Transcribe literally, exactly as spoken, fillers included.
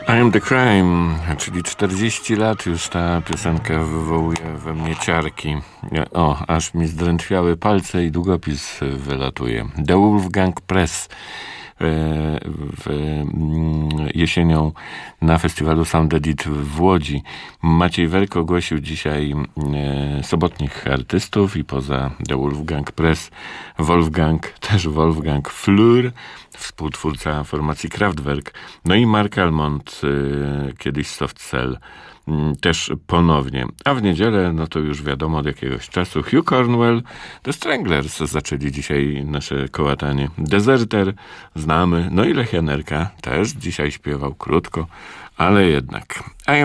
I am the crime, czyli czterdzieści lat już ta piosenka wywołuje we mnie ciarki. O, aż mi zdrętwiały palce i długopis wylatuje. The Wolfgang Press w, jesienią na festiwalu Sound Edit w Łodzi. Maciej Werk ogłosił dzisiaj sobotnich artystów i poza The Wolfgang Press Wolfgang, też Wolfgang Flür, współtwórca formacji Kraftwerk, no i Mark Almond, kiedyś Soft Cell, też ponownie. A w niedzielę, no to już wiadomo od jakiegoś czasu, Hugh Cornwell, The Stranglers zaczęli dzisiaj nasze kołatanie. Deserter znamy, no i Lech Janerka też dzisiaj śpiewał krótko, ale jednak. A ja